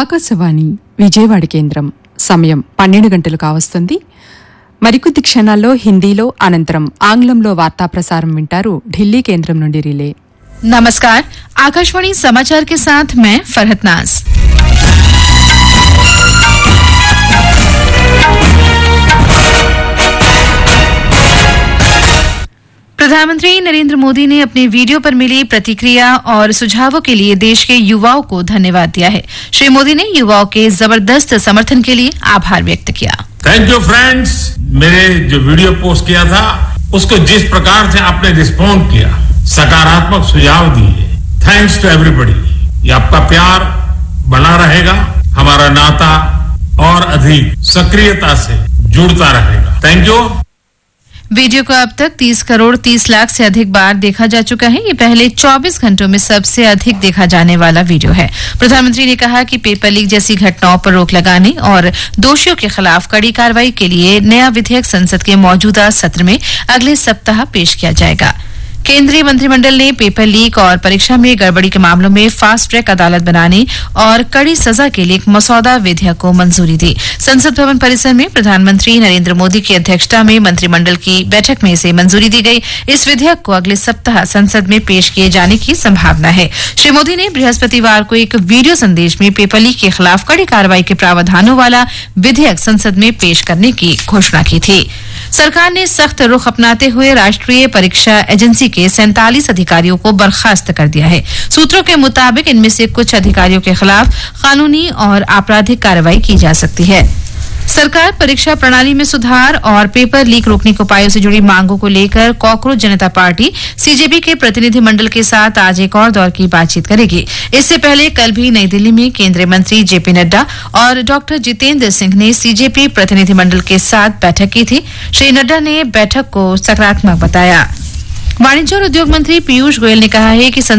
ఆకాశవాణి విజయవాడ కేంద్రం సమయం 12 గంటలు కావస్తుంది. మరికొద్ది క్షణాల్లో హిందీలో అనంతరం ఆంగ్లంలో వార్తా ప్రసారం వింటారు ఢిల్లీ కేంద్రం నుండి రిలే. नमस्कार, आकाशवाणी समाचार के साथ मैं फरहत नाज। प्रधानमंत्री नरेंद्र मोदी ने अपने वीडियो पर मिली प्रतिक्रिया और सुझावों के लिए देश के युवाओं को धन्यवाद दिया है। श्री मोदी ने युवाओं के जबरदस्त समर्थन के लिए आभार व्यक्त किया। थैंक यू फ्रेंड्स, मेरे जो वीडियो पोस्ट किया था उसको जिस प्रकार से आपने रिस्पॉन्ड किया, सकारात्मक सुझाव दिए, थैंक्स टू एवरीबॉडी। ये आपका प्यार बना रहेगा, हमारा नाता और अधिक सक्रियता से जुड़ता रहेगा। Thank you. वीडियो को अब तक 30 करोड़ 30 लाख से अधिक बार देखा जा चुका है। ये पहले 24 घंटों में सबसे अधिक देखा जाने वाला वीडियो है। प्रधानमंत्री ने कहा कि पेपर लीक जैसी घटनाओं पर रोक लगाने और दोषियों के खिलाफ कड़ी कार्रवाई के लिए नया विधेयक संसद के मौजूदा सत्र में अगले सप्ताह पेश किया जाएगा। केंद्रीय मंत्रिमंडल ने पेपर लीक और परीक्षा में गड़बड़ी के मामलों में फास्ट ट्रैक अदालत बनाने और कड़ी सजा के लिए एक मसौदा विधेयक को मंजूरी दी। संसद भवन परिसर में प्रधानमंत्री नरेंद्र मोदी की अध्यक्षता में मंत्रिमंडल की बैठक में इसे मंजूरी दी गई। इस विधेयक को अगले सप्ताह संसद में पेश किए जाने की संभावना है। श्री मोदी ने बृहस्पतिवार को एक वीडियो संदेश में पेपर लीक के खिलाफ कड़ी कार्रवाई के प्रावधानों वाला विधेयक संसद में पेश करने की घोषणा की थी। सरकार ने सख्त रुख अपनाते हुए राष्ट्रीय परीक्षा एजेंसी के 47 अधिकारियों को बर्खास्त कर दिया है। सूत्रों के मुताबिक इनमें से कुछ अधिकारियों के खिलाफ कानूनी और आपराधिक कार्रवाई की जा सकती है। सरकार परीक्षा प्रणाली में सुधार और पेपर लीक रोकने के उपायों से जुड़ी मांगों को लेकर कॉकरोच जनता पार्टी सीजेपी के प्रतिनिधिमंडल के साथ आज एक और दौर की बातचीत करेगी। इससे पहले कल भी नई दिल्ली में केंद्रीय मंत्री जेपी नड्डा और डॉक्टर जितेंद्र सिंह ने सीजेपी प्रतिनिधिमंडल के साथ बैठक की थी। श्री नड्डा ने बैठक को सकारात्मक बताया। वाणिज्य और उद्योग मंत्री पीयूष गोयल ने कहा है कि